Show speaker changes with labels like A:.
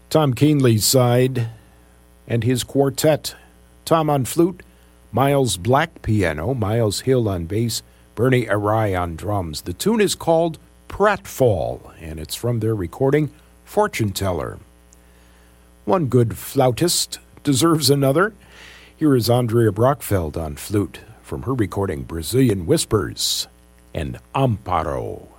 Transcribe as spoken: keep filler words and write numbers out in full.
A: Tom Keenley's side and his quartet. Tom on flute, Miles Black piano, Miles Hill on bass, Bernie Arai on drums. The tune is called Pratfall, and it's from their recording Fortune Teller. One good flautist deserves another. Here is Andrea Brockfeld on flute from her recording Brazilian Whispers and Amparo.